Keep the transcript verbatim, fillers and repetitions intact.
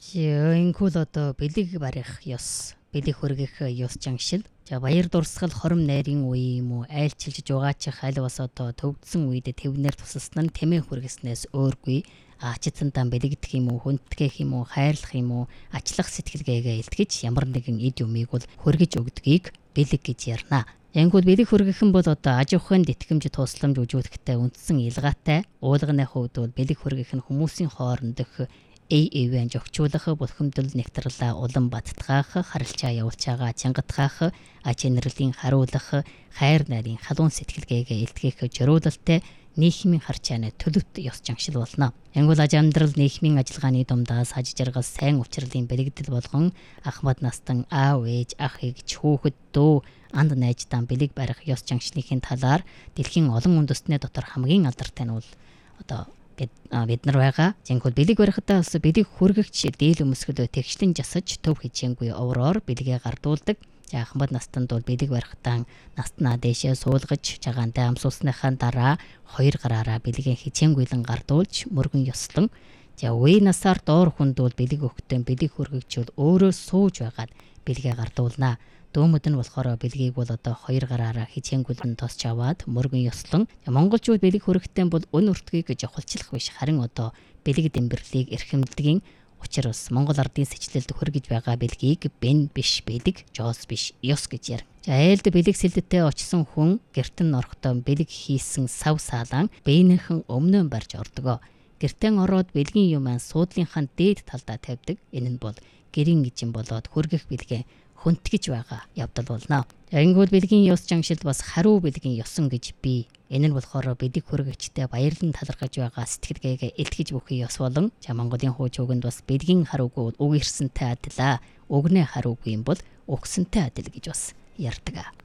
Энэхүү л одоо бэлэг барих ёс, бэлэг хөргөх ёс жангшил. За баяр дурсгал хором найрын үе юм уу, айлчилж жугаачих аль бас одоо төвдсөн үед тэвнэр тусалсан нь тэмээ хүргэснээс өөргүй. Ачицсан дан бэлэгдэх юм уу, хүндтгэх юм уу, хайрлах юм уу, ачлах сэтгэлгээгээ илтгэж ямар нэгэн эд юмыг бол хөргөж өгдгийг бэлэг гэж ярина. Янгууд бэлэг хөргөх нь бол одоо аж ахуйн тэтгэмж тусламж үзүүлэхтэй үндсэн илгаатай. Уулганы хувьд бол бэлэг хөргөх нь хүмүүсийн хоорондох эй эвэн жогчуулах, булхимдал нэгтрэлээ улам баттгаах, харилцаа явуулчаагаа чангатгаах, ач инэрлийн харуулах, хайр найрын халуун сэтгэлгээгээ илтгэх зориулалтай нийгмийн харчааны төлөвт ёс жангшил болно. Янгуул аж амьдрал нийгмийн ажиллагааны дундаас аж жаргал сайн учрлын бэлэгдэл болгон ахмад настан аав ээж ах эгч хүүхэд дүү анд найзтан бэлэг барих ёс жангшлынхын талаар дэлхийн олон үндэстнээ дотор хамгийн алдартай нь бол одоо бид бид нар байгаа. Зинхүүл бэлэг барихтаа бас бэлэг хөргөгч дийл өмсгөл тэгшлэн жасаж төв хичээнгүй овроор бэлгээ гардуулдаг. За ахмад настанд бол бэлэг барихтаа настнаа дээшээ суулгаж жагаантай амсуулсныхаа дараа хоёр гараараа бэлгийн хичээнгүйлэн гардуулж мөргөн ёслон за үе насаар доор хүнд бол бэлэг өгтөн бэлэг хөргөгч бол өөрөө сууж байгаад бэлгээ гардуулнаа. Дөөмөд нь болохоор бэлгийг бол одоо хоёр гараараа хичээнгүйлэн тосч аваад мөргөн ёслон монголчууд бэлэг хөргөхтэн бол өн өртгийг жохолчлох биш харин одоо бэлэг дэмбэрлийг эрхэмлэдгийн учраас монгол ардын сэжлэлд хөргөж байгаа бэлгийг бэн биш бэлэг жоос биш ёс гэж ярь. За айлд бэлэг сэлдэттэй очсон хүн гертэн орохдоо бэлэг хийсэн сав саалан бээнийхэн өмнөө барьж ордгоо. Гертэн ороод бэлгийн юмаа суудлынхаа дээд талдаа тавьдаг. Энэ нь бол гэрийн гижин болоод хөргөх бэлгээ хүнтгэж байгаа явдал болно. Энгүүл бэлгийн ёс жангшилд бас хариу бэлгийн ёсон гэж бий. Энэ нь болохоор бэлэг хөргөгчтэй баярлан талархаж байгаа сэтгэлгээгээ илтгэж бүхий ёс болон за Монголын хууч үгэнд бас бэлгийн хариугүй үг ирсэнтэй адилаа. Өгнэ хариугүй юм бол өгсөнтэй адил гэж бас ярьдаг.